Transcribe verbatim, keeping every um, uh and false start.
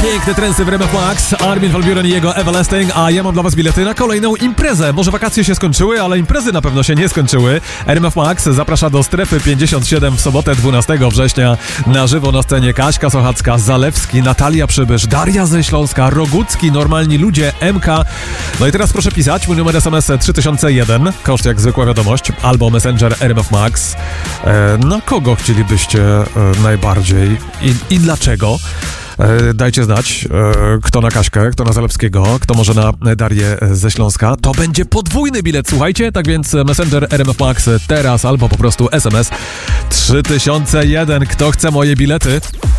Piękne trensy w R M F Max, Armin van Buuren i jego Everlasting, a ja mam dla was bilety na kolejną imprezę. Może wakacje się skończyły, ale imprezy na pewno się nie skończyły. R M F Max zaprasza do Strefy pięćdziesiąt siedem w sobotę dwunastego września. Na żywo na scenie Kaśka Sochacka, Zalewski, Natalia Przybysz, Daria ze Śląska, Rogucki, Normalni Ludzie, M K. No i teraz proszę pisać, mój numer S M S trzy tysiące jeden, koszt jak zwykła wiadomość, albo Messenger R M F Max. E, na kogo chcielibyście e, najbardziej i, i dlaczego? E, dajcie znać, e, kto na Kaśkę, kto na Zalewskiego, kto może na Darię ze Śląska. To będzie podwójny bilet, słuchajcie. Tak więc Messenger R M F Max teraz albo po prostu S M S trzy tysiące jeden. Kto chce moje bilety?